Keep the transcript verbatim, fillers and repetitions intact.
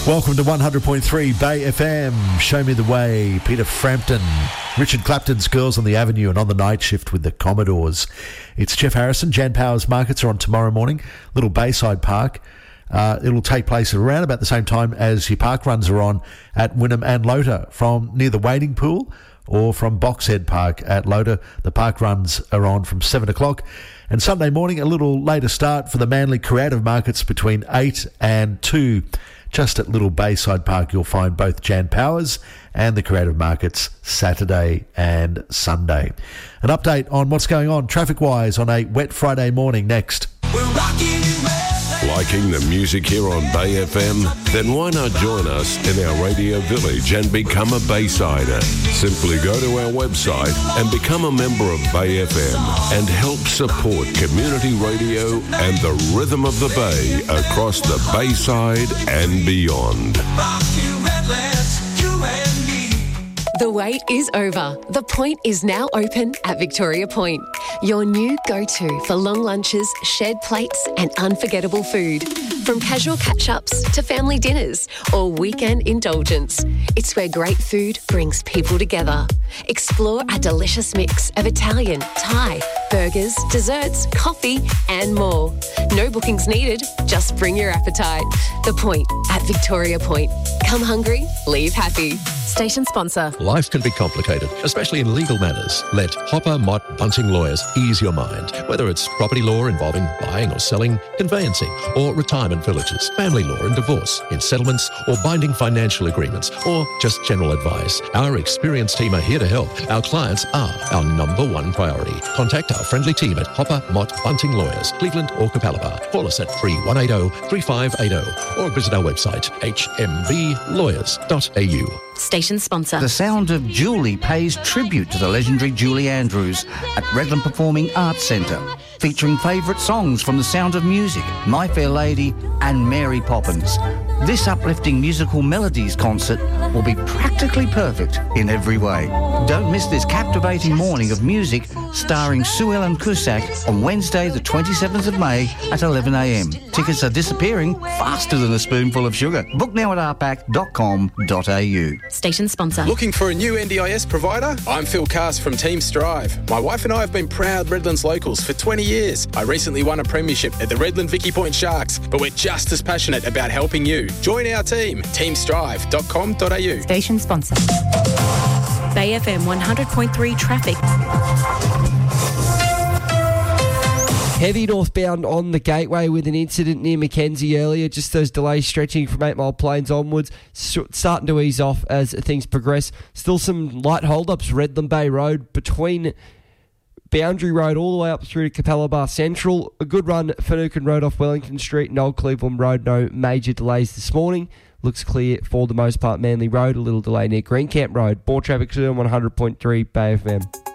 Welcome to one hundred point three Bay F M. Show Me the Way. Peter Frampton, Richard Clapton's Girls on the Avenue, and On the Night Shift with the Commodores. It's Jeff Harrison. Jan Powers markets are on tomorrow morning. Little Bayside Park. Uh, it'll take place at around about the same time as your park runs are on at Wynnum and Lota from near the wading pool, or from Boxhead Park at Lota. The park runs are on from seven o'clock. And Sunday morning, a little later start for the Manly Creative Markets between eight and two. Just at Little Bayside Park, you'll find both Jan Powers and the Creative Markets Saturday and Sunday. An update on what's going on traffic-wise on a wet Friday morning next. We're rocking Liking the music here on Bay F M? Then why not join us in our radio village and become a Baysider? Simply go to our website and become a member of Bay F M and help support community radio and the rhythm of the Bay across the Bayside and beyond. The wait is over. The Point is now open at Victoria Point. Your new go-to for long lunches, shared plates and unforgettable food. From casual catch-ups to family dinners or weekend indulgence. It's where great food brings people together. Explore a delicious mix of Italian, Thai, burgers, desserts, coffee and more. No bookings needed, just bring your appetite. The Point at Victoria Point. Come hungry, leave happy. Station sponsor. Life can be complicated, especially in legal matters. Let Hopper Mott Bunting Lawyers ease your mind. Whether it's property law involving buying or selling, conveyancing, or retirement villages, family law and divorce, in settlements or binding financial agreements, or just general advice, our experienced team are here to help. Our clients are our number one priority. Contact our friendly team at Hopper Mott Bunting Lawyers, Cleveland or Capalaba. Call us at three one eight zero, three five eight zero or visit our website h m b lawyers dot a u. Station sponsor. The Sound of Julie pays tribute to the legendary Julie Andrews at Redland Performing Arts Centre, featuring favourite songs from The Sound of Music, My Fair Lady and Mary Poppins. This uplifting musical melodies concert will be practically perfect in every way. Don't miss this captivating morning of music starring Sue Ellen Cusack on Wednesday the twenty-seventh of May at eleven a m. Tickets are disappearing faster than a spoonful of sugar. Book now at r pac dot com dot a u. Station sponsor. Looking for a new N D I S provider? I'm Phil Cast from Team Strive. My wife and I have been proud Redlands locals for twenty years. I recently won a premiership at the Redland Vicky Point Sharks, but we're just as passionate about helping you. Join our team, team strive dot com dot a u. Station sponsor. Bay F M one hundred point three traffic. Heavy northbound on the Gateway with an incident near Mackenzie earlier. Just those delays stretching from eight Mile Plains onwards, starting to ease off as things progress. Still some light hold-ups, Redland Bay Road between Boundary Road all the way up through to Capalaba Central. A good run, Finucane Road off Wellington Street and Old Cleveland Road. No major delays this morning. Looks clear for the most part. Manly Road, a little delay near Greencamp Road. More traffic soon on one hundred point three Bay F M.